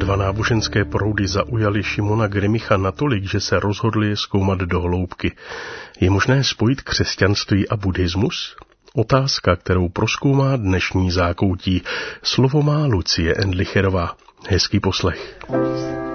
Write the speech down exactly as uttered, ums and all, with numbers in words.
Dva náboženské proudy zaujaly Šimona Grimicha natolik, že se rozhodli je zkoumat do hloubky. Je možné spojit křesťanství a buddhismus? Otázka, kterou prozkoumá dnešní zákoutí. Slovo má Lucie Endlicherová. Hezký poslech.